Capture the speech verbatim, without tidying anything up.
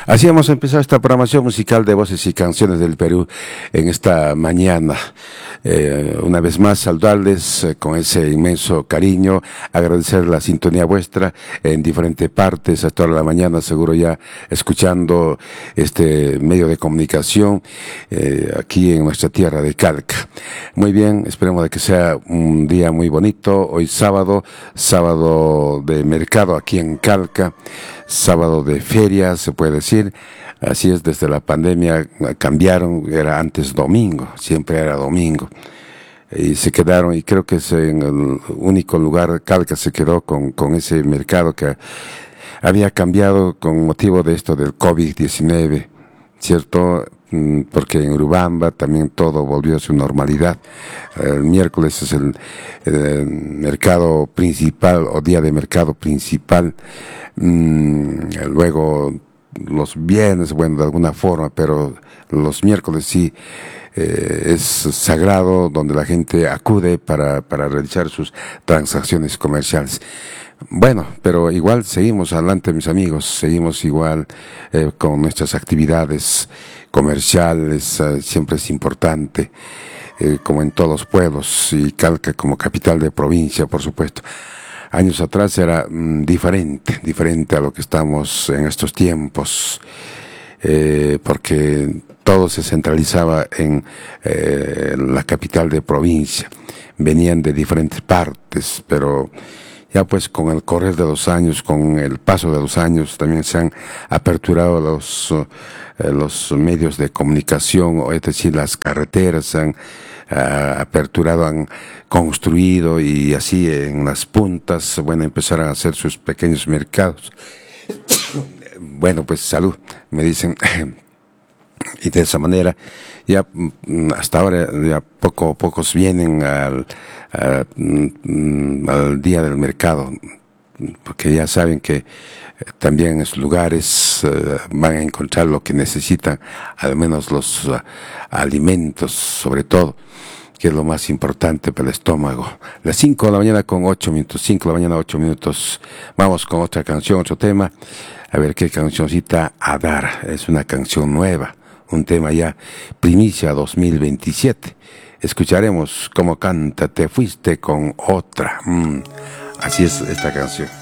Así hemos empezado esta programación musical de Voces y Canciones del Perú en esta mañana. Eh, una vez más saludarles eh, con ese inmenso cariño, agradecer la sintonía vuestra en diferentes partes, a toda la mañana seguro ya escuchando este medio de comunicación eh, aquí en nuestra tierra de Calca. Muy bien, esperemos de que sea un día muy bonito, hoy sábado, sábado de mercado aquí en Calca, sábado de feria se puede decir. Así es, desde la pandemia cambiaron, era antes domingo, siempre era domingo. Y se quedaron, y creo que es en el único lugar, Calca se quedó con, con ese mercado que había cambiado con motivo de esto del COVID diecinueve, ¿cierto? Porque en Urubamba también todo volvió a su normalidad. El miércoles es el, el mercado principal o día de mercado principal. Luego los viernes, bueno, de alguna forma, pero los miércoles sí eh, es sagrado, donde la gente acude para, para realizar sus transacciones comerciales. Bueno, pero igual seguimos adelante, mis amigos, seguimos igual eh, con nuestras actividades comerciales, eh, siempre es importante, eh, como en todos los pueblos, y Calca como capital de provincia, por supuesto. Años atrás era mm, diferente, diferente a lo que estamos en estos tiempos, eh, porque todo se centralizaba en eh, la capital de provincia. Venían de diferentes partes, pero ya pues con el correr de los años, con el paso de los años, también se han aperturado los, eh, los medios de comunicación, es decir, las carreteras se han Uh, aperturado, han construido, y así en las puntas, bueno, empezaron a hacer sus pequeños mercados. Bueno, pues salud, me dicen. Y de esa manera, ya hasta ahora, ya poco a pocos vienen al, a, al día del mercado, porque ya saben que también en esos lugares uh, van a encontrar lo que necesitan, al menos los uh, alimentos, sobre todo, que es lo más importante para el estómago. Las cinco de la mañana con ocho minutos, cinco de la mañana, ocho minutos. Vamos con otra canción, otro tema. A ver qué cancioncita a dar. Es una canción nueva, un tema ya, primicia dos mil veintisiete. Escucharemos cómo canta Te fuiste con otra. Mm, así es esta canción.